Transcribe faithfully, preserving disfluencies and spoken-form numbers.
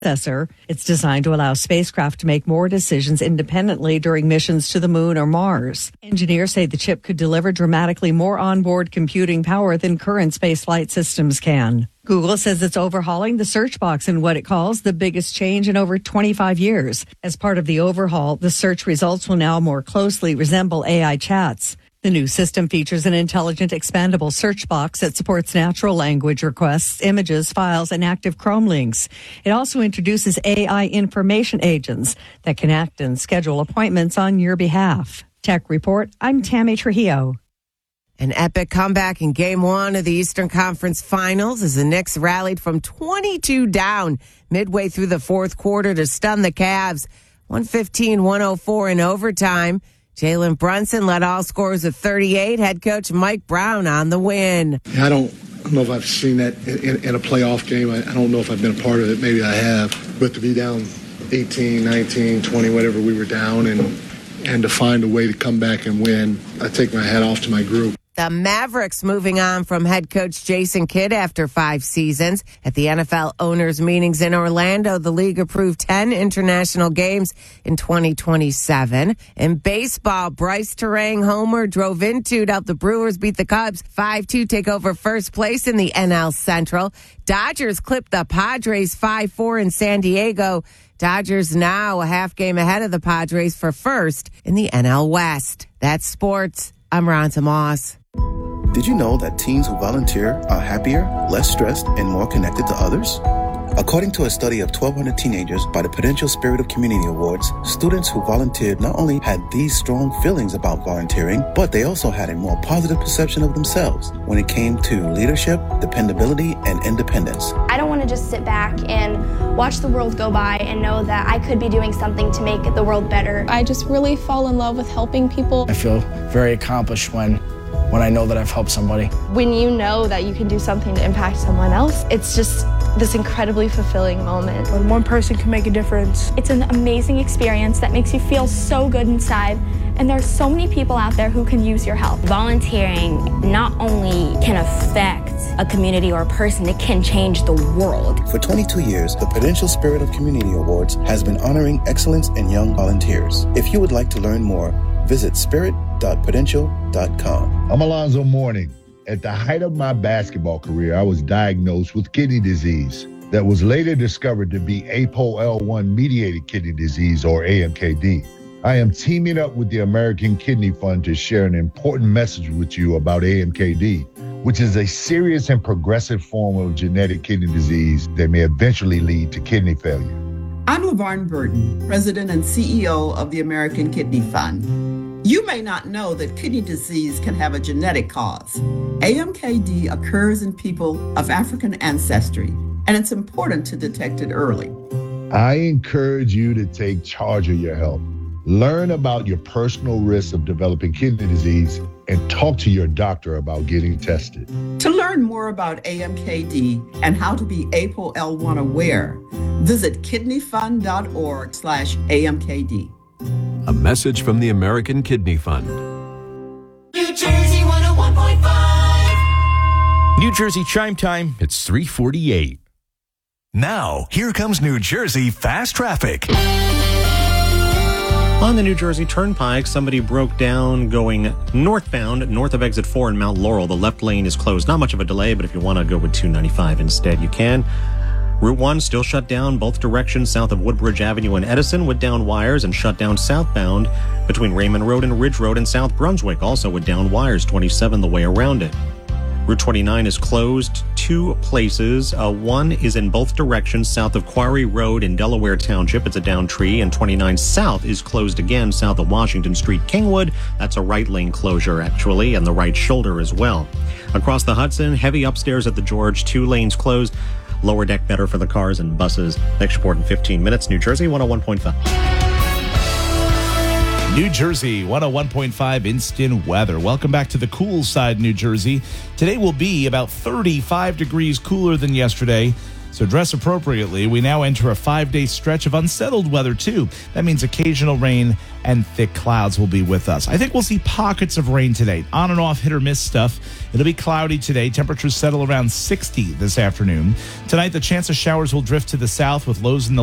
Predecessor. It's designed to allow spacecraft to make more decisions independently during missions to the moon or Mars. Engineers say the chip could deliver dramatically more onboard computing power than current spaceflight systems can. Google says it's overhauling the search box in what it calls the biggest change in over twenty-five years. As part of the overhaul, the search results will now more closely resemble A I chats. The new system features an intelligent, expandable search box that supports natural language requests, images, files, and active Chrome links. It also introduces A I information agents that can act and schedule appointments on your behalf. Tech Report, I'm Tammy Trujillo. An epic comeback in Game One of the Eastern Conference Finals as the Knicks rallied from twenty-two down midway through the fourth quarter to stun the Cavs. one fifteen one oh four in overtime. Jalen Brunson led all scorers of thirty-eight. Head coach Mike Brown on the win. I don't, I don't know if I've seen that in, in a playoff game. I, I don't know if I've been a part of it. Maybe I have. But to be down eighteen, nineteen, twenty, whatever we were down, and and to find a way to come back and win, I take my hat off to my group. The Mavericks moving on from head coach Jason Kidd after five seasons. At the N F L owners' meetings in Orlando, the league approved ten international games in twenty twenty-seven. In baseball, Bryce Terang homer drove into to help the Brewers beat the Cubs five two, take over first place in the N L Central. Dodgers clipped the Padres five four in San Diego. Dodgers now a half game ahead of the Padres for first in the N L West. That's sports. I'm Ronta Moss. Did you know that teens who volunteer are happier, less stressed, and more connected to others? According to a study of twelve hundred teenagers by the Prudential Spirit of Community Awards, students who volunteered not only had these strong feelings about volunteering, but they also had a more positive perception of themselves when it came to leadership, dependability, and independence. I don't want to just sit back and watch the world go by and know that I could be doing something to make the world better. I just really fall in love with helping people. I feel very accomplished when when I know that I've helped somebody. When you know that you can do something to impact someone else, it's just this incredibly fulfilling moment. When one person can make a difference. It's an amazing experience that makes you feel so good inside, and there's so many people out there who can use your help. Volunteering not only can affect a community or a person, it can change the world. For twenty-two years, the Prudential Spirit of Community Awards has been honoring excellence in young volunteers. If you would like to learn more, visit spirit dot prudential dot com. I'm Alonzo Mourning. At the height of my basketball career, I was diagnosed with kidney disease that was later discovered to be A P O L one mediated kidney disease, or A M K D. I am teaming up with the American Kidney Fund to share an important message with you about A M K D, which is a serious and progressive form of genetic kidney disease that may eventually lead to kidney failure. I'm LaVarn Burton, President and C E O of the American Kidney Fund. You may not know that kidney disease can have a genetic cause. A M K D occurs in people of African ancestry, and it's important to detect it early. I encourage you to take charge of your health. Learn about your personal risks of developing kidney disease and talk to your doctor about getting tested. To learn more about A M K D and how to be A P O L one aware, visit kidneyfund dot org slash A M K D. A message from the American Kidney Fund. New Jersey one oh one point five. New Jersey Chime Time, it's three forty-eight. Now, here comes New Jersey Fast Traffic. On the New Jersey Turnpike, somebody broke down going northbound, north of exit four in Mount Laurel. The left lane is closed. Not much of a delay, but if you want to go with two ninety-five instead, you can. Route one still shut down both directions south of Woodbridge Avenue and Edison with down wires, and shut down southbound between Raymond Road and Ridge Road in South Brunswick, also with down wires, twenty-seven the way around it. Route twenty-nine is closed two places. Uh, one is in both directions south of Quarry Road in Delaware Township. It's a down tree. And twenty-nine South is closed again south of Washington Street, Kingwood. That's a right lane closure, actually, and the right shoulder as well. Across the Hudson, heavy upstairs at the George, two lanes closed. Lower deck better for the cars and buses. Next report in fifteen minutes. New Jersey one oh one point five. New Jersey one oh one point five instant weather. Welcome back to the cool side, New Jersey. Today will be about thirty-five degrees cooler than yesterday, so dress appropriately. We now enter a five-day stretch of unsettled weather, too. That means occasional rain and thick clouds will be with us. I think we'll see pockets of rain today. On and off, hit or miss stuff. It'll be cloudy today. Temperatures settle around sixty this afternoon. Tonight, the chance of showers will drift to the south with lows in the